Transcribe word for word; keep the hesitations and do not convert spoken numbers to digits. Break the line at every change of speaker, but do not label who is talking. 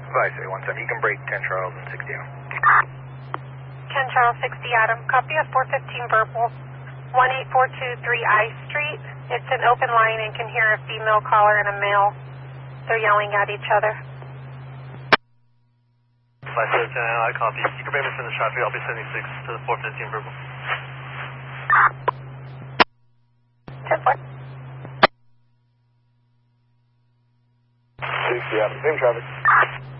Advice A one seven, you can break ten Charles and sixty Adam.
ten Charles, sixty Adam. Copy of four fifteen verbal, one eight four two three I Street. It's an open line and can hear a female caller and a male. They're yelling at each other.
five seven ten, I copy. You can bring me from the traffic. I'll be sending six to the four fifteen verbal.
ten four.
sixty Adam, same traffic.